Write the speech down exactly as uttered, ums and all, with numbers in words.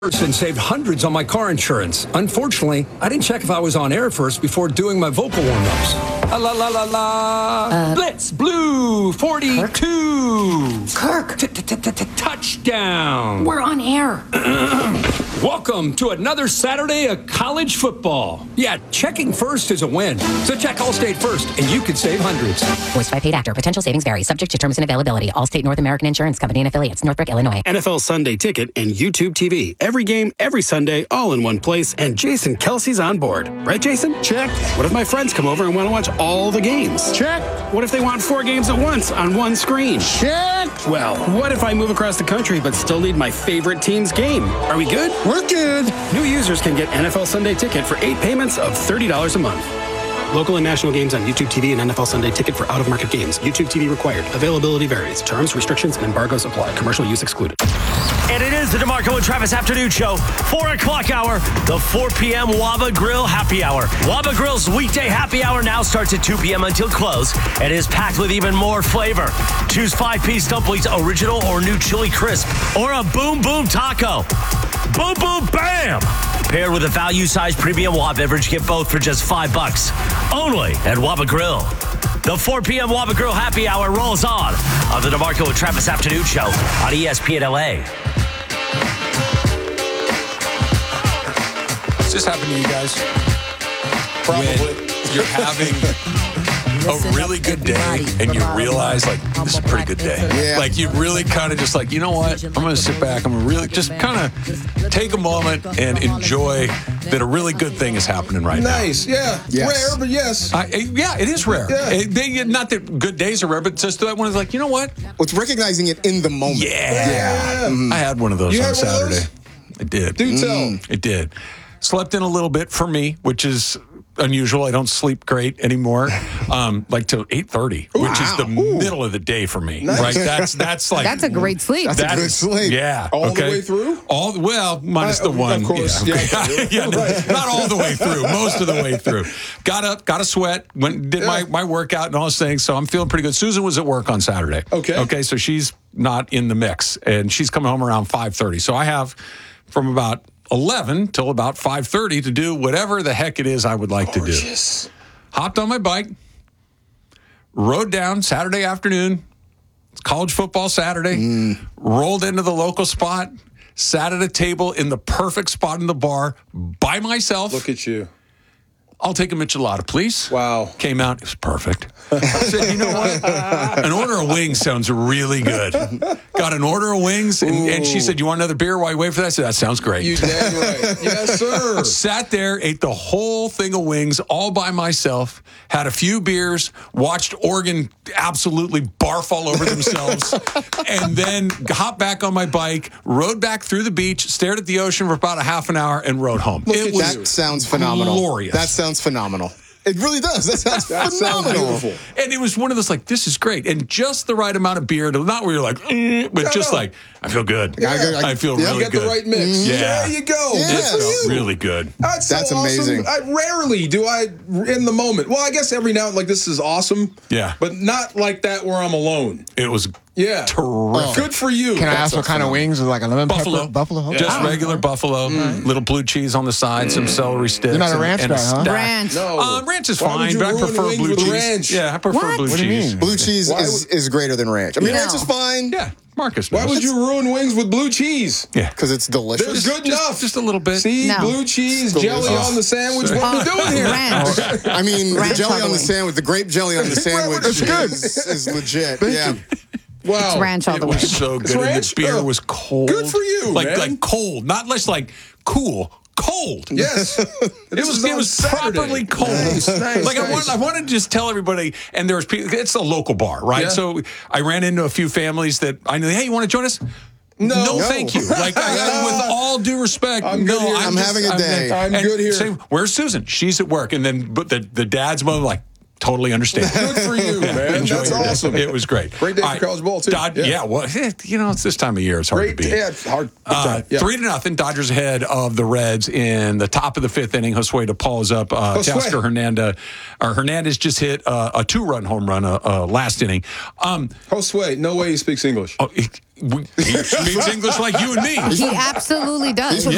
And saved hundreds on my car insurance. Unfortunately, I didn't check if I was on air first before doing my vocal warm-ups. La la la la la. Uh, Blitz Blue forty-two. Kirk. Touchdown. We're on air. Welcome to another Saturday of college football. Yeah, checking first is a win. So check Allstate first, and you could save hundreds. Voiced by paid actor. Potential savings vary. Subject to terms and availability. Allstate North American Insurance Company and affiliates. Northbrook, Illinois. N F L Sunday Ticket and YouTube T V. Every game, every Sunday, all in one place. And Jason Kelsey's on board. Right, Jason? Check. What if my friends come over and want to watch all the games? Check. What if they want four games at once on one screen? Check. Well, what if I move across the country but still need my favorite team's game? Are we good? We're good. New users can get N F L Sunday Ticket for eight payments of thirty dollars a month. Local and national games on YouTube T V and N F L Sunday Ticket for out-of-market games. YouTube T V required. Availability varies. Terms, restrictions, and embargoes apply. Commercial use excluded. And it is the DeMarco and Travis Afternoon Show. four o'clock hour, the four p.m. Waba Grill Happy Hour. Waba Grill's weekday happy hour now starts at two p.m. until close and is packed with even more flavor. Choose five-piece dumplings, original or new chili crisp, or a Boom Boom Taco. Boom Boom Bam! Paired with a value-sized premium Waba beverage, get both for just five bucks. Only at Waba Grill. The four p.m. Waba Grill Happy Hour rolls on on the DeMarco and Travis Afternoon Show on E S P N L A. Does this happen to you guys? Probably. When you're having a really good day and you realize, like, this is a pretty good day. Yeah. Like, you really kind of just like, you know what? I'm going to sit back. I'm going to really just kind of take a moment and enjoy that a really good thing is happening right nice. now. Nice, yeah. Yes. Rare, but yes. I, yeah, it is rare. Yeah. It, they, not that good days are rare, but just that one is like, you know what? What's recognizing it in the moment. Yeah. Yeah. I had one of those You on had one of Saturday. those? I did. Do tell. It did. Slept in a little bit for me, which is unusual. I don't sleep great anymore, um, like till eight thirty, which is the Ooh. middle of the day for me. Nice. Right? That's that's like That's a great sleep. That's a that good is- sleep. Yeah. All the okay. way through? All well, minus Uh, the of one. course. Yeah. Yeah. Yeah, Right. not all the way through. Most of the way through. Got up, got a sweat, went did my Yeah. my workout and all those things. So I'm feeling pretty good. Susan was at work on Saturday. Okay. Okay. So she's not in the mix, and she's coming home around five thirty. So I have from about eleven till about five thirty to do whatever the heck it is I would like Gorgeous. to do. Hopped on my bike, rode down Saturday afternoon. It's college football Saturday. Mm. Rolled into the local spot, sat at a table in the perfect spot in the bar by myself. Look at you. I'll take a michelada, please. Wow. Came out. It was perfect. I said, you know what? An order of wings sounds really good. Got an order of wings, and, and she said, you want another beer while you wait for that? I said, that sounds great. You damn right. Yes, sir. Sat there, ate the whole thing of wings all by myself, had a few beers, watched Oregon absolutely barf all over themselves, and then hopped back on my bike, rode back through the beach, stared at the ocean for about a half an hour, and rode home. Look It at was That sounds phenomenal. glorious. That sounds phenomenal. It really does. That sounds That sounds phenomenal. beautiful. And it was one of those like, this is great. And just the right amount of beer, to, not where you're like, eh, but No, just no. like, I feel good. I go- I- I feel yeah, really You got good. the right mix. Yeah. There you go. Yeah. Good for It's you. really good. That's, so That's awesome. amazing. I rarely do I in the moment. Well, I guess every now and like this is awesome. Yeah. But not like that where I'm alone. It was Yeah. terrific. Good for you. Can I That's ask a what kind of phenomenon. wings? Is it like a lemon Buffalo. pepper? Buffalo? Okay. Just Oh. regular buffalo, little blue cheese on the side, some celery sticks. You're not a and- ranch and a guy, huh? stack. Ranch. No. Um, ranch is Why would fine, you but I ruin prefer wings blue with cheese. ranch? Yeah, I prefer What? blue What do you cheese. mean? Blue cheese Why is, is greater than ranch. I mean, No. ranch is fine Yeah, Marcus Why knows. would you ruin wings with blue cheese? Yeah. because it's delicious. There's good just, enough. Just a little bit. See, No. blue cheese, Delicious. jelly on the sandwich. What are we doing here? Ranch. I mean, the Ranch jelly on the huddling. sandwich, the grape jelly on the sandwich It's good. is, is legit. Yeah. Wow. It's ranch all It the way. was so good. It's And the ranch? beer Oh. was cold. Good for you, like man. like cold, not less like cool. Cold. Yes. It was it was properly cold. Nice, nice, like I nice. want I wanted to just tell everybody, and there was people. It's a local bar, right? Yeah. So I ran into a few families that I knew. Hey, you want to join us? No, No. thank you. Like, I, I, with all due respect, I'm no, good here. I'm having a day. I'm and good here. Say, where's Susan? She's at work, and then but the the dad's mom like totally understand. Good for you, man. Enjoy That's your day. awesome. It was great. Great day All for right, college ball, too. Dod- Yeah. yeah. well, you know, it's this time of year. It's hard Great. to beat. Yeah, it's hard. Uh, Yeah. Three to nothing. Dodgers ahead of the Reds in the top of the fifth inning. Josue DePaul is up. Uh, Josue. Teoscar Hernandez, or Hernandez just hit uh, a two-run home run uh, uh, last inning. Um, Josue, no way he speaks English. oh, he, we, he speaks English like you and me. He absolutely does. He's from